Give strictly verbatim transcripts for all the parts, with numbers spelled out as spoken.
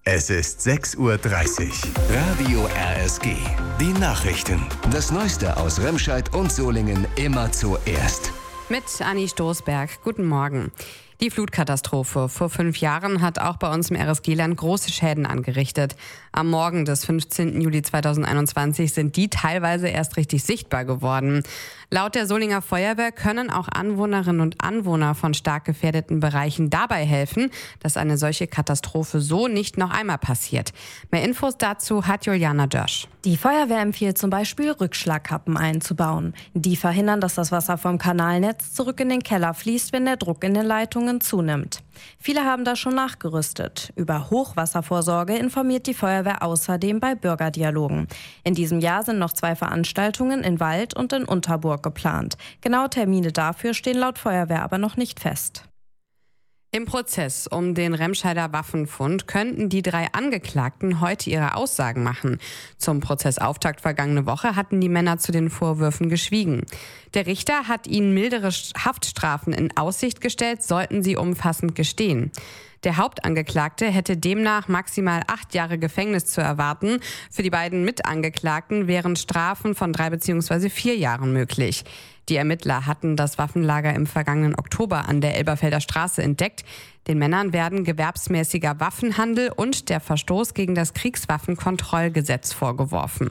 Es ist sechs Uhr dreißig. Radio R S G. Die Nachrichten. Das Neueste aus Remscheid und Solingen immer zuerst. Mit Anni Stoßberg. Guten Morgen. Die Flutkatastrophe vor fünf Jahren hat auch bei uns im R S G-Land große Schäden angerichtet. Am Morgen des fünfzehnten Juli zweitausendeinundzwanzig sind die teilweise erst richtig sichtbar geworden. Laut der Solinger Feuerwehr können auch Anwohnerinnen und Anwohner von stark gefährdeten Bereichen dabei helfen, dass eine solche Katastrophe so nicht noch einmal passiert. Mehr Infos dazu hat Juliana Dörsch. Die Feuerwehr empfiehlt zum Beispiel, Rückschlagkappen einzubauen. Die verhindern, dass das Wasser vom Kanalnetz zurück in den Keller fließt, wenn der Druck in den Leitungen zunimmt. Viele haben da schon nachgerüstet. Über Hochwasservorsorge informiert die Feuerwehr außerdem bei Bürgerdialogen. In diesem Jahr sind noch zwei Veranstaltungen in Wald und in Unterburg geplant. Genaue Termine dafür stehen laut Feuerwehr aber noch nicht fest. Im Prozess um den Remscheider Waffenfund könnten die drei Angeklagten heute ihre Aussagen machen. Zum Prozessauftakt vergangene Woche hatten die Männer zu den Vorwürfen geschwiegen. Der Richter hat ihnen mildere Haftstrafen in Aussicht gestellt, sollten sie umfassend gestehen. Der Hauptangeklagte hätte demnach maximal acht Jahre Gefängnis zu erwarten. Für die beiden Mitangeklagten wären Strafen von drei bzw. vier Jahren möglich. Die Ermittler hatten das Waffenlager im vergangenen Oktober an der Elberfelder Straße entdeckt. Den Männern werden gewerbsmäßiger Waffenhandel und der Verstoß gegen das Kriegswaffenkontrollgesetz vorgeworfen.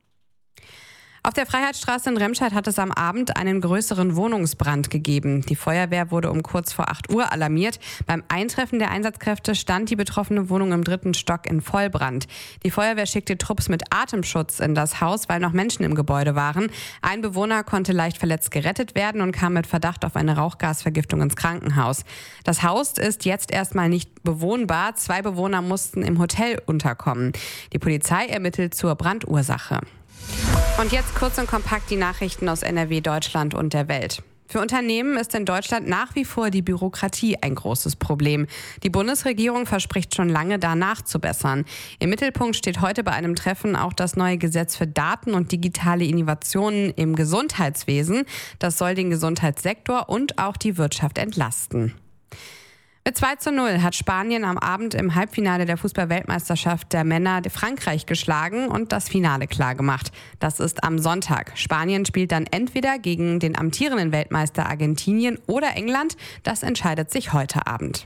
Auf der Freiheitsstraße in Remscheid hat es am Abend einen größeren Wohnungsbrand gegeben. Die Feuerwehr wurde um kurz vor acht Uhr alarmiert. Beim Eintreffen der Einsatzkräfte stand die betroffene Wohnung im dritten Stock in Vollbrand. Die Feuerwehr schickte Trupps mit Atemschutz in das Haus, weil noch Menschen im Gebäude waren. Ein Bewohner konnte leicht verletzt gerettet werden und kam mit Verdacht auf eine Rauchgasvergiftung ins Krankenhaus. Das Haus ist jetzt erstmal nicht bewohnbar. Zwei Bewohner mussten im Hotel unterkommen. Die Polizei ermittelt zur Brandursache. Und jetzt kurz und kompakt die Nachrichten aus N R W, Deutschland und der Welt. Für Unternehmen ist in Deutschland nach wie vor die Bürokratie ein großes Problem. Die Bundesregierung verspricht schon lange, da nachzubessern. Im Mittelpunkt steht heute bei einem Treffen auch das neue Gesetz für Daten und digitale Innovationen im Gesundheitswesen. Das soll den Gesundheitssektor und auch die Wirtschaft entlasten. Mit zwei zu null hat Spanien am Abend im Halbfinale der Fußball-Weltmeisterschaft der Männer Frankreich geschlagen und das Finale klargemacht. Das ist am Sonntag. Spanien spielt dann entweder gegen den amtierenden Weltmeister Argentinien oder England. Das entscheidet sich heute Abend.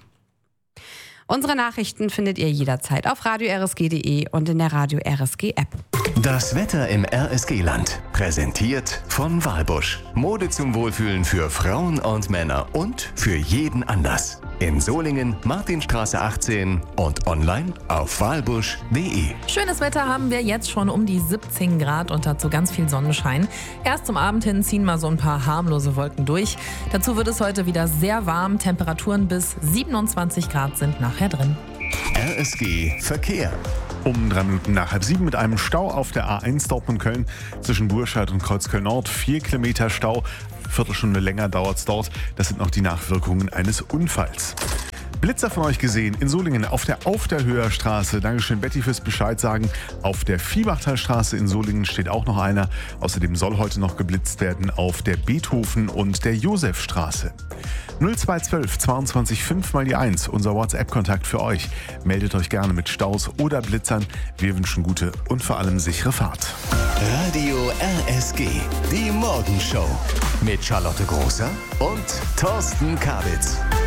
Unsere Nachrichten findet ihr jederzeit auf radio r s g punkt d e und in der Radio R S G App. Das Wetter im R S G-Land. Präsentiert von Walbusch. Mode zum Wohlfühlen für Frauen und Männer und für jeden Anlass. In Solingen, Martinstraße achtzehn und online auf walbusch punkt d e. Schönes Wetter haben wir jetzt schon um die siebzehn Grad und dazu ganz viel Sonnenschein. Erst zum Abend hin ziehen mal so ein paar harmlose Wolken durch. Dazu wird es heute wieder sehr warm. Temperaturen bis siebenundzwanzig Grad sind nachher drin. R S G Verkehr. Um drei Minuten nach halb sieben mit einem Stau auf der A eins Dortmund-Köln zwischen Burscheid und Kreuzköln-Nord. Vier Kilometer Stau, Viertelstunde länger dauert es dort. Das sind noch die Nachwirkungen eines Unfalls. Blitzer von euch gesehen in Solingen auf der Auf der Höher Straße. Dankeschön Betty fürs Bescheid sagen. Auf der Viehbachtalstraße in Solingen steht auch noch einer. Außerdem soll heute noch geblitzt werden auf der Beethoven- und der Josefstraße. null zwei zwölf zweiundzwanzig fünf mal die eins, unser WhatsApp-Kontakt für euch. Meldet euch gerne mit Staus oder Blitzern. Wir wünschen gute und vor allem sichere Fahrt. Radio R S G, die Morgenshow mit Charlotte Großer und Thorsten Kabitz.